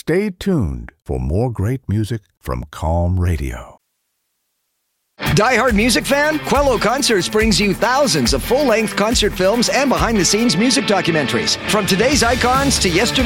Stay tuned for more great music from Calm Radio. Die-hard music fan? Quello Concerts brings you thousands of full-length concert films and behind-the-scenes music documentaries. From today's icons to yesterday's